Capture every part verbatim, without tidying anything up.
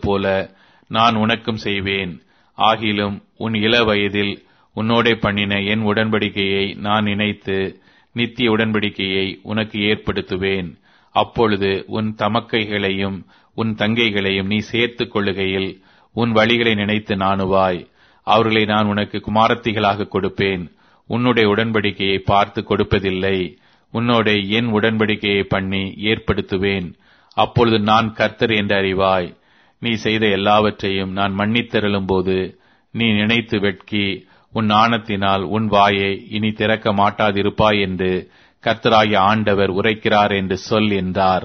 போல நான் உனக்கும் செய்வேன். ஆகிலும் உன் இள வயதில் உன்னோடே பண்ணின என் உடன்படிக்கையை நான் நினைத்து நித்திய உடன்படிக்கையை உனக்கு ஏற்படுத்துவேன். அப்பொழுது உன் தமக்கைகளையும் உன் தங்கைகளையும் நீ சேர்த்துக் கொள்ளுகையில் உன் வழிகளை நினைத்து நாணுவாய். அவர்களை நான் உனக்கு குமாரத்திகளாக கொடுப்பேன். உன்னுடைய உடன்படிக்கையை பார்த்து கொடுப்பதில்லை. உன்னோட என் உடன்படிக்கையை பண்ணி ஏற்படுத்துவேன். அப்பொழுது நான் கர்த்தர் என்று அறிவாய். நீ செய்த எல்லாவற்றையும் நான் மன்னித்தருளும் போது நீ நினைத்து வெட்கி உன் நாணத்தினால் உன் வாயை இனி திறக்க மாட்டாதிருப்பாய் என்று கர்த்தராகிய ஆண்டவர் உரைக்கிறார் என்று சொல் என்றார்.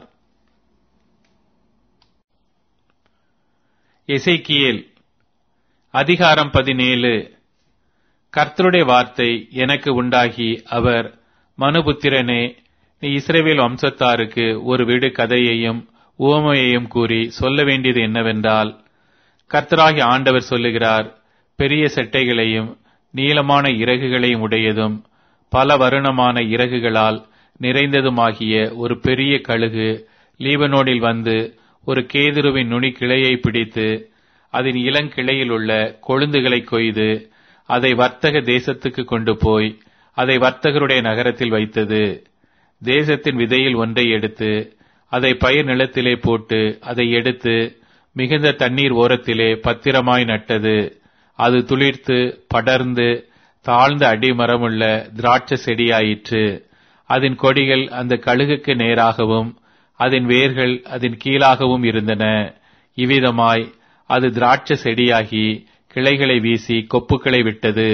எசேக்கியேல் அதிகாரம் பதினேழு. கர்த்தருடைய வார்த்தை எனக்கு உண்டாகி அவர், மனுபுத்திரனே, நீ இஸ்ரவேல் வம்சத்தாருக்கு ஒரு விடு கதையையும் உவமையையும் கூறி சொல்ல வேண்டியது என்னவென்றால், கர்த்தராகிய ஆண்டவர் சொல்லுகிறார், பெரிய செட்டைகளையும் நீளமான இறகுகளையும் உடையதும் பல வருணமான இறகுகளால் நிறைந்ததுமாகிய ஒரு பெரிய கழுகு லீபனோனில் வந்து ஒரு கேதுருவின் நுனி கிளையை பிடித்து அதன் இளங்கிளையில் உள்ள கொழுந்துகளை கொய்து அதை வர்த்தக தேசத்துக்கு கொண்டு போய் அதை வர்த்தகருடைய நகரத்தில் வைத்தது. தேசத்தின் விதையில் ஒன்றை எடுத்து அதை பயிர் நிலத்திலே போட்டு அதை எடுத்து மிகுந்த தண்ணீர் ஓரத்திலே பத்திரமாய் நட்டது. அது துளிர்த்து படர்ந்து தாழ்ந்த அடிமரமுள்ள திராட்சை செடியாயிற்று. அதன் கொடிகள் அந்த கழுகுக்கு நேராகவும் அதன் வேர்கள் அதன் கீழாகவும் இருந்தன. இவ்விதமாய் அது திராட்சை செடியாகி கிளைகளை வீசி கொப்புக்களை விட்டது.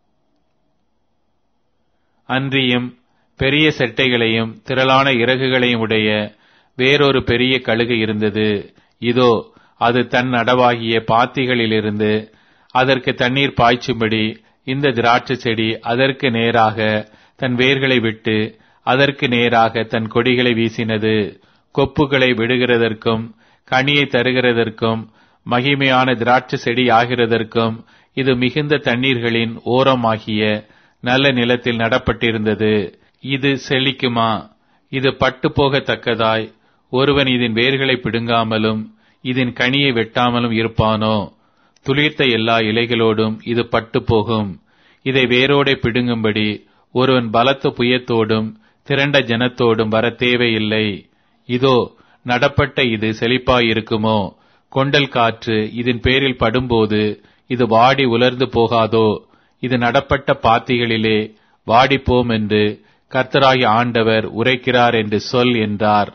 அன்றியும் பெரிய செட்டைகளையும் திரளான இறகுகளையும் உடைய வேறொரு பெரிய கழுகு இருந்தது. இதோ, அது தன் நடவாகிய பாத்திகளிலிருந்து அதற்கு தண்ணீர் பாய்ச்சும்படி இந்த திராட்சை செடி அதற்கு நேராக தன் வேர்களை விட்டு அதற்கு நேராக தன் கொடிகளை வீசினது. கொப்புகளை விடுகிறதற்கும் கனியை தருகிறதற்கும் மகிமையான திராட்சை செடி ஆகிறதற்கும் இது மிகுந்த தண்ணீர்களின் ஓரமாகிய நல்ல நிலத்தில் நடப்பட்டிருந்தது. இது செழிக்குமா? இது பட்டு போகத்தக்கதாய் ஒருவன் இதன் வேர்களை பிடுங்காமலும் இதன் கனியை வெட்டாமலும் இருப்பானோ? துளிர்த்த எல்லா இலைகளோடும் இது பட்டு போகும். இதை வேரோடே பிடுங்கும்படி ஒருவன் பலத்த புயத்தோடும் திரண்ட ஜனத்தோடும் வர தேவையில்லை. இதோ, நடப்பட்ட இது செழிப்பாயிருக்குமோ? கொண்டல் காற்று இதன் பேரில் படும்போது இது வாடி உலர்ந்து போகாதோ? இது நடப்பட்ட பாத்திகளிலே வாடிப்போம் என்று கர்த்தராகிய ஆண்டவர் உரைக்கிறார் என்று சொல் என்றார்.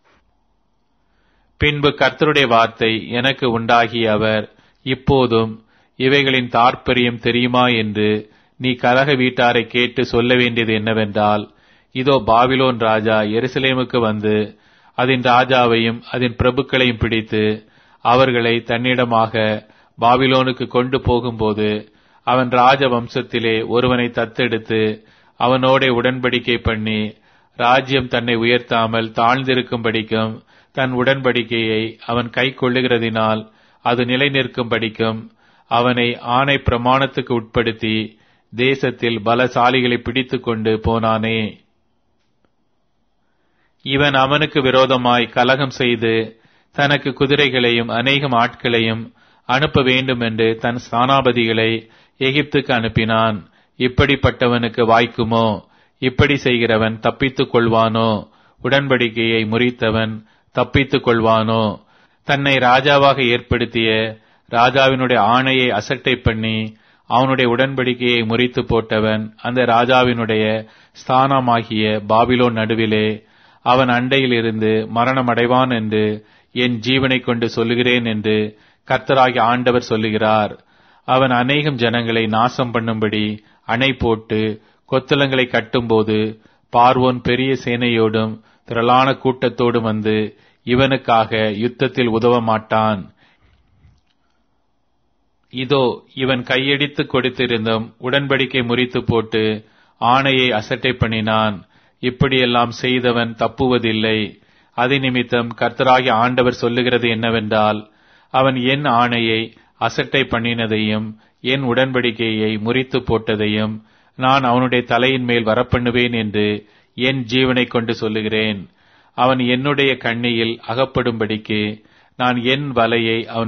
பின்பு கர்த்தருடைய வார்த்தை எனக்கு உண்டாகி அவர், இப்போதும் இவைகளின் தாற்பயம் தெரியுமா என்று நீ கலக வீட்டாரை கேட்டு சொல்ல வேண்டியது என்னவென்றால், இதோ, பாபிலோன் ராஜா எருசலேமுக்கு வந்து அதன் ராஜாவையும் அதன் பிரபுக்களையும் பிடித்து அவர்களை தன்னிடமாக பாபிலோனுக்கு கொண்டு போகும்போது அவன் ராஜ வம்சத்திலே ஒருவனை தத்தெடுத்து அவனோட உடன்படிக்கை பண்ணி ராஜ்யம் தன்னை உயர்த்தாமல் தாழ்ந்திருக்கும்படிக்கும் தன் உடன்படிக்கையை அவன் கை கொள்ளுகிறதினால் அது நிலை நிற்கும்படிக்கும் அவனை ஆணை பிரமாணத்துக்கு உட்படுத்தி தேசத்தில் பலசாலிகளை பிடித்து கொண்டு போனானே. இவன் அவனுக்கு விரோதமாய் கலகம் செய்து தனக்கு குதிரைகளையும் அநேகம் ஆட்களையும் அனுப்ப வேண்டும் என்று தன் ஸ்தானாபதிகளை எகிப்துக்கு அனுப்பினான். இப்படிப்பட்டவனுக்கு வாய்க்குமோ? இப்படி செய்கிறவன் தப்பித்துக் கொள்வானோ? உடன்படிக்கையை முறித்தவன் தப்பித்துக் கொள்வானோ? தன்னை ராஜாவாக ஏற்படுத்திய ராஜாவினுடைய ஆணையை அசட்டை பண்ணி அவனுடைய உடன்படிக்கையை முறித்து போட்டவன் அந்த ராஜாவினுடைய ஸ்தானமாகிய பாபிலோன் நடுவிலே அவன் அண்டையில் இருந்து மரணம் அடைவான் என்று என் ஜீவனை கொண்டு சொல்லுகிறேன் என்று கர்த்தராகிய ஆண்டவர் சொல்லுகிறார். அவன் அநேகம் ஜனங்களை நாசம் பண்ணும்படி அணை போட்டு கொத்தளங்களை கட்டும்போது பார்வோன் பெரிய சேனையோடும் திரளான கூட்டத்தோடும் வந்து இவனுக்காக யுத்தத்தில் உதவ மாட்டான். இதோ, இவன் கையடித்து கொடுத்திருந்தும் உடன்படிக்கை முறித்து போட்டு ஆணையை அசட்டை பண்ணினான். இப்படியெல்லாம் செய்தவன் தப்புவதில்லை. அது நிமித்தம் கர்த்தராகிய ஆண்டவர் சொல்லுகிறது என்னவென்றால், அவன் என் ஆணையை அசட்டை பண்ணினதையும் என் உடன்படிக்கையை முறித்து போட்டதையும் நான் அவனுடைய தலையின் மேல் வரப்பண்ணுவேன் என்று என் ஜீவனை கொண்டு சொல்லுகிறேன். அவன் என்னுடைய கண்ணியில் அகப்படும்படிக்கு நான் என் வலையை அவன்